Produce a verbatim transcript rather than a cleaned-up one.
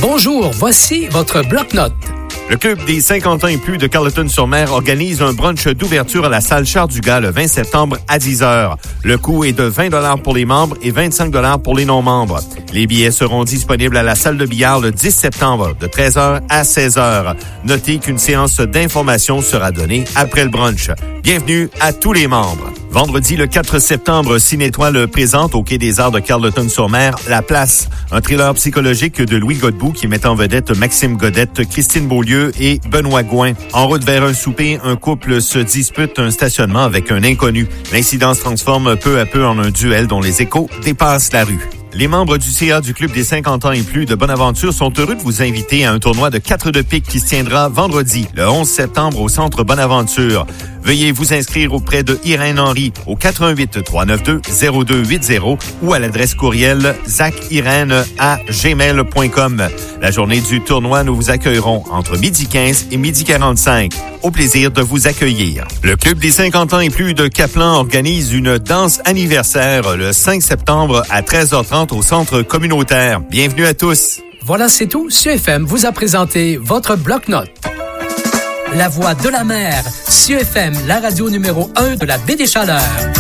Bonjour, voici votre bloc-notes. Le Club des cinquante ans et plus de Carleton-sur-Mer organise un brunch d'ouverture à la salle Charles-Dugas le vingt septembre à dix heures. Le coût est de vingt dollars pour les membres et vingt-cinq dollars pour les non-membres. Les billets seront disponibles à la salle de billard le dix septembre de treize heures à seize heures. Notez qu'une séance d'information sera donnée après le brunch. Bienvenue à tous les membres. Vendredi, le quatre septembre, Ciné-Étoile présente au Quai des Arts de Carleton-sur-Mer La Place, un thriller psychologique de Louis Godbout qui met en vedette Maxime Godette, Christine Beaulieu et Benoît Gouin. En route vers un souper, un couple se dispute un stationnement avec un inconnu. L'incident se transforme peu à peu en un duel dont les échos dépassent la rue. Les membres du C A du Club des cinquante ans et plus de Bonaventure sont heureux de vous inviter à un tournoi de quatre de pique qui se tiendra vendredi, le onze septembre, au Centre Bonaventure. Veuillez vous inscrire auprès de Irène Henry au quatre un huit, trois neuf deux, zéro deux huit zéro ou à l'adresse courriel zacirène à gmail point com. La journée du tournoi, nous vous accueillerons entre midi quinze et midi quarante-cinq. Au plaisir de vous accueillir. Le Club des cinquante ans et plus de Caplan organise une danse anniversaire le cinq septembre à treize heures trente au Centre communautaire. Bienvenue à tous. Voilà, c'est tout. C F M vous a présenté votre bloc-notes. La voix de la mer, C F M, la radio numéro un de la baie des Chaleurs.